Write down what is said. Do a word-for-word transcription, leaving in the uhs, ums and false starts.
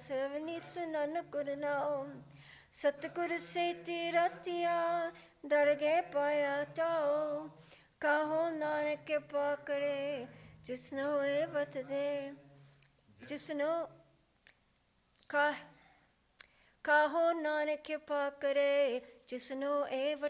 ਸਵਨੀ ਸੁਨਨ ਗੁਰ ਨਾਮ। ਸਤਿਗੁਰ ਸੇਤੀ ਰਤਿਆ ਦਰ ਗਏ ਪਾਇਆ ਚਾਓ। ਕਾਹੋ ਨਾਨਕ ਕਿਰਪਾ ਕਰੇ ਜਿਸਨੋ ਇਹ ਵਤ ਦੇ। ਜਿਸਨੋ ਕਾ ਕਾਹੋ ਨਾਨਕ ਕਿਰਪਾ ਕਰੇ ਜਿਸਨੋ ਇਹ ਵਤ